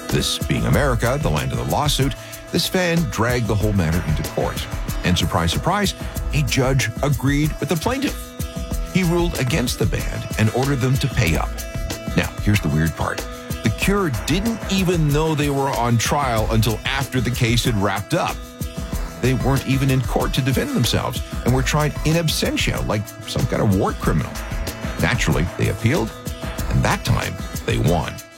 This being America, the land of the lawsuit, this fan dragged the whole matter into court. And surprise, surprise, a judge agreed with the plaintiff. He ruled against the band and ordered them to pay up. Now, here's the weird part. The Cure didn't even know they were on trial until after the case had wrapped up. They weren't even in court to defend themselves and were tried in absentia like some kind of war criminal. Naturally, they appealed, and that time they won.